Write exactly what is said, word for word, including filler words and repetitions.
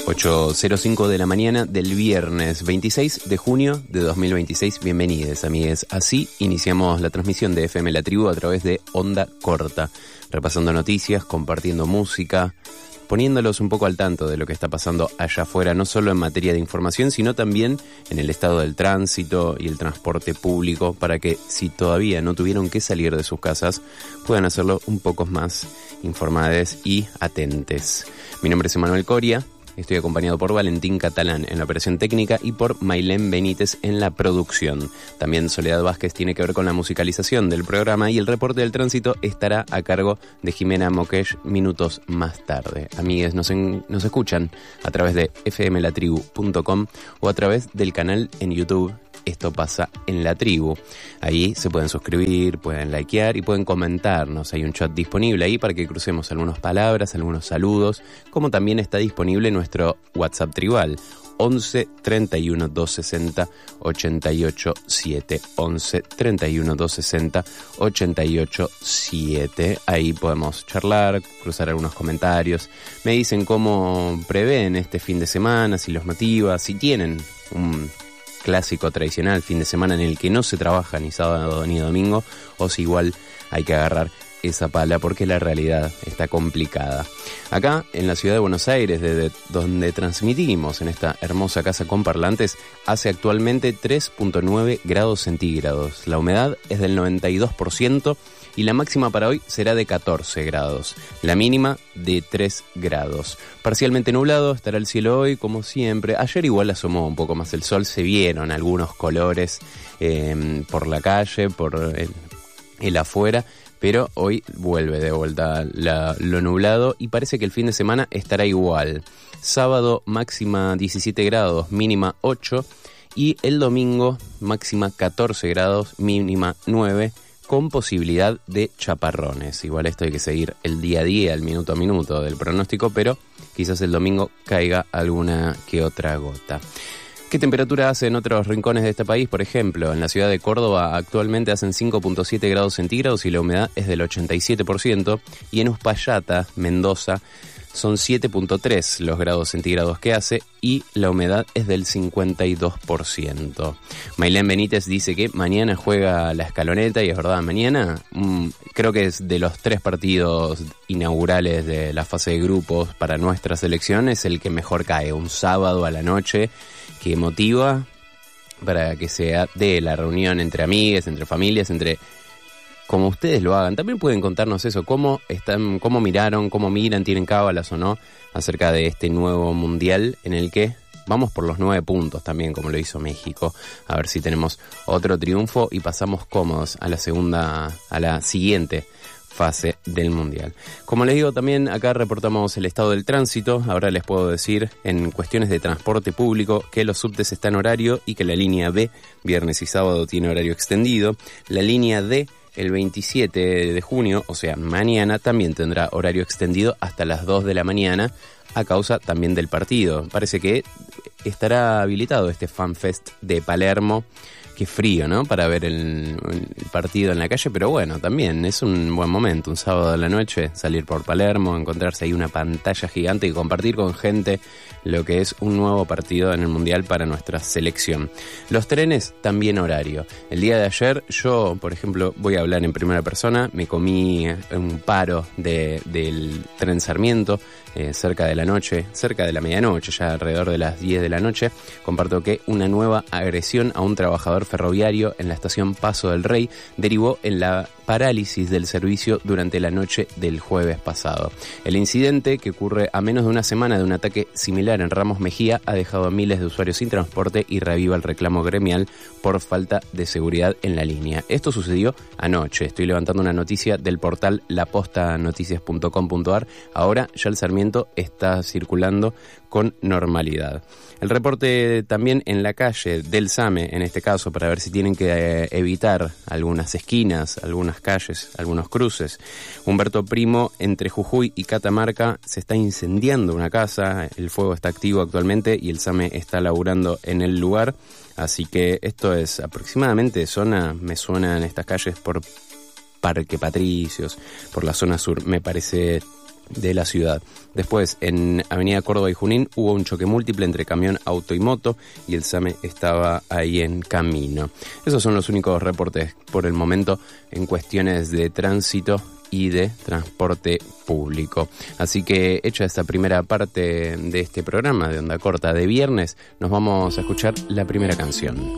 ocho cero cinco de la mañana del viernes veintiséis de junio de dos mil veintiséis. Bienvenidos, amigues. Así iniciamos la transmisión de F M La Tribu a través de Onda Corta, repasando noticias, compartiendo música, poniéndolos un poco al tanto de lo que está pasando allá afuera, no solo en materia de información, sino también en el estado del tránsito y el transporte público, para que si todavía no tuvieron que salir de sus casas, puedan hacerlo un poco más informades y atentes. Mi nombre es Emanuel Coria. Estoy acompañado por Valentín Catalán en la operación técnica y por Mailén Benítez en la producción. También Soledad Vázquez tiene que ver con la musicalización del programa y el reporte del tránsito estará a cargo de Jimena Moquesh minutos más tarde. Amigues, nos, en, nos escuchan a través de f m la tribu punto com o a través del canal en YouTube Esto Pasa en la Tribu. Ahí se pueden suscribir, pueden likear y pueden comentarnos. Hay un chat disponible ahí para que crucemos algunas palabras, algunos saludos, como también está disponible nuestro WhatsApp tribal once treinta y uno doscientos sesenta ochenta y ocho siete. once treinta y uno doscientos sesenta ochenta y ocho siete. Ahí podemos charlar, cruzar algunos comentarios. Me dicen cómo prevén este fin de semana, si los motiva, si tienen un clásico tradicional fin de semana en el que no se trabaja ni sábado ni domingo, o si igual hay que agarrar esa pala porque la realidad está complicada. Acá en la ciudad de Buenos Aires, desde donde transmitimos en esta hermosa casa con parlantes, hace actualmente tres punto nueve grados centígrados. La humedad es del noventa y dos por ciento y la máxima para hoy será de catorce grados, la mínima de tres grados. Parcialmente nublado estará el cielo hoy, como siempre. Ayer igual asomó un poco más el sol, se vieron algunos colores eh, por la calle, por el, el afuera, pero hoy vuelve de vuelta la, lo nublado y parece que el fin de semana estará igual. Sábado máxima diecisiete grados, mínima ocho, y el domingo máxima catorce grados, mínima nueve, con posibilidad de chaparrones. Igual esto hay que seguir el día a día, el minuto a minuto del pronóstico, pero quizás el domingo caiga alguna que otra gota. ¿Qué temperatura hace en otros rincones de este país? Por ejemplo, en la ciudad de Córdoba actualmente hacen cinco punto siete grados centígrados y la humedad es del ochenta y siete por ciento. Y en Uspallata, Mendoza, son siete punto tres los grados centígrados que hace y la humedad es del cincuenta y dos por ciento. Mailén Benítez dice que mañana juega la Escaloneta, y es verdad, mañana mmm, creo que es de los tres partidos inaugurales de la fase de grupos para nuestra selección, es el que mejor cae, un sábado a la noche, que motiva para que sea de la reunión entre amigues, entre familias, entre como ustedes lo hagan. También pueden contarnos eso, cómo están, cómo miraron, cómo miran, tienen cábalas o no acerca de este nuevo mundial en el que vamos por los nueve puntos también, como lo hizo México. A ver si tenemos otro triunfo y pasamos cómodos a la segunda, a la siguiente fase del mundial. Como les digo, también acá reportamos el estado del tránsito. Ahora les puedo decir en cuestiones de transporte público que los subtes están en horario y que la línea B, viernes y sábado, tiene horario extendido. La línea D, el veintisiete de junio, o sea, mañana, también tendrá horario extendido hasta las dos de la mañana a causa también del partido. Parece que estará habilitado este FanFest de Palermo. Qué frío, ¿no? Para ver el, el partido en la calle, pero bueno, también es un buen momento, un sábado a la noche, salir por Palermo, encontrarse ahí una pantalla gigante y compartir con gente lo que es un nuevo partido en el Mundial para nuestra selección. Los trenes, también horario. El día de ayer, yo, por ejemplo, voy a hablar en primera persona, me comí un paro de, del tren Sarmiento, eh, cerca de la noche, cerca de la medianoche, ya alrededor de las diez de la noche. Comparto que una nueva agresión a un trabajador ferroviario en la estación Paso del Rey derivó en la parálisis del servicio durante la noche del jueves pasado. El incidente, que ocurre a menos de una semana de un ataque similar en Ramos Mejía, ha dejado a miles de usuarios sin transporte y reaviva el reclamo gremial por falta de seguridad en la línea. Esto sucedió anoche. Estoy levantando una noticia del portal la posta noticias punto com punto a r. Ahora ya el Sarmiento está circulando con normalidad. El reporte también en la calle del SAME, en este caso, para ver si tienen que eh, evitar algunas esquinas, algunas calles, algunos cruces. Humberto Primo, entre Jujuy y Catamarca, se está incendiando una casa, el fuego está activo actualmente y el SAME está laburando en el lugar, así que esto es aproximadamente zona, me suenan estas calles por Parque Patricios, por la zona sur, me parece de la ciudad. Después, en Avenida Córdoba y Junín, hubo un choque múltiple entre camión, auto y moto, y el SAME estaba ahí en camino. Esos son los únicos reportes por el momento en cuestiones de tránsito y de transporte público. Así que, hecha esta primera parte de este programa de Onda Corta de viernes, nos vamos a escuchar la primera canción.